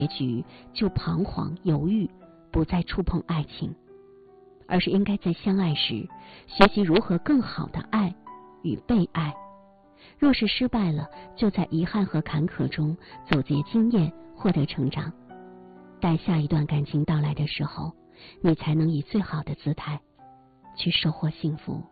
结局就彷徨犹豫，不再触碰爱情，而是应该在相爱时学习如何更好的爱与被爱。若是失败了，就在遗憾和坎坷中总结经验，获得成长。待下一段感情到来的时候，你才能以最好的姿态去收获幸福。